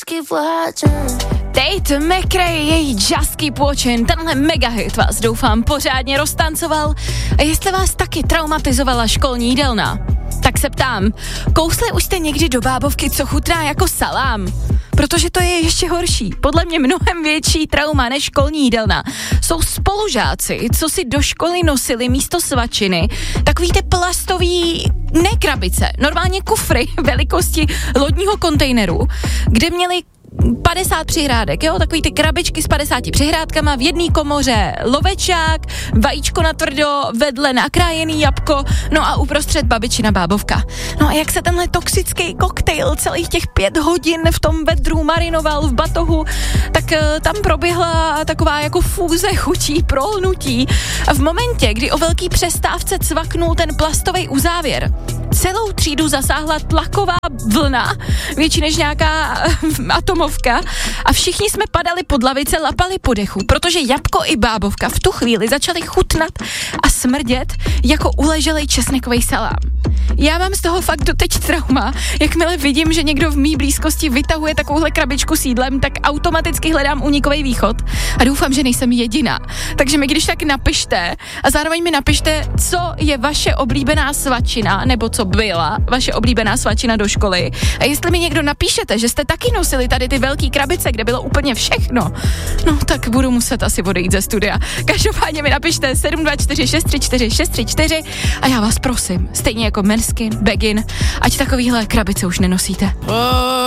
Tate McRae, její Just Keep Watching, tenhle megahit vás doufám pořádně roztancoval. A jestli vás taky traumatizovala školní jídelna, tak se ptám, kousli už jste někdy do bábovky, co chutná jako salám? Protože to je ještě horší. Podle mě mnohem větší trauma než školní jídelna jsou spolužáci, co si do školy nosili místo svačiny takový ty plastový, ne krabice, normálně kufry velikosti lodního kontejneru, kde měli 50 přihrádek, jo, takový ty krabičky s 50 přihrádkama, v jedné komoře lovečák, vajíčko na tvrdo, vedle nakrájený jabko, no a uprostřed babičina bábovka. No a jak se tenhle toxický koktejl celých těch 5 hodin v tom vedru marinoval v batohu, tak tam proběhla taková jako fúze chutí, prolnutí a v momentě, kdy o velký přestávce cvaknul ten plastový uzávěr, celou třídu zasáhla tlaková vlna, větší než nějaká atomovka a všichni jsme padali pod lavice, lapali po dechu, protože jabko i bábovka v tu chvíli začaly chutnat a smrdět jako uleželej česnekový salám. Já mám z toho fakt doteď trauma, jakmile vidím, že někdo v mý blízkosti vytahuje takovouhle krabičku s jídlem, tak automaticky hledám únikový východ a doufám, že nejsem jediná. Takže mi když tak napište a zároveň mi napište, co je vaše oblíbená svačina, nebo co byla vaše oblíbená svačina do školy. A jestli mi někdo napíšete, že jste taky nosili tady ty velký krabice, kde bylo úplně všechno, no tak budu muset asi odejít ze studia. Každopádně mi napište 724 634 634 a já vás prosím, stejně jako Merskin, Begin, ať takovýhle krabice už nenosíte.